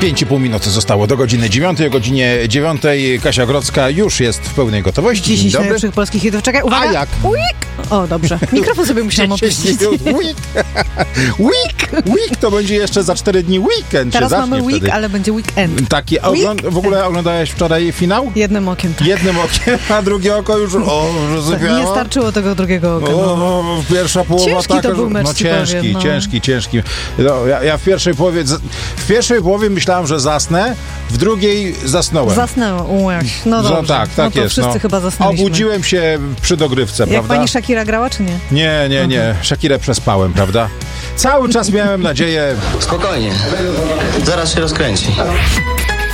5,5 minuty zostało do godziny 9. O godzinie 9 Kasia Grodzka już jest w pełnej gotowości. 10 najlepszych polskich hitów. Czekaj, uwaga! A jak? Week! O, dobrze. Mikrofon sobie musiałam opuścić. Week to będzie jeszcze za 4 dni weekend. Teraz mamy week, wtedy. ale będzie weekend. Taki, w ogóle oglądałeś wczoraj finał? Jednym okiem, tak. Jednym okiem, a drugie oko już rozsypiało. Nie starczyło tego drugiego oka. Pierwsza połowa ciężki taka, to był mecz, ciężki. No, ja w pierwszej połowie myślałem, że zasnę, w drugiej zasnąłem. Zasnęłaś. No dobrze. Tak no to jest. wszyscy chyba zasnęliśmy. Obudziłem się przy dogrywce, Jak prawda? pani Shakira grała, czy nie? Nie. Shakirę przespałem, prawda? Cały czas miałem nadzieję. Spokojnie. Zaraz się rozkręci.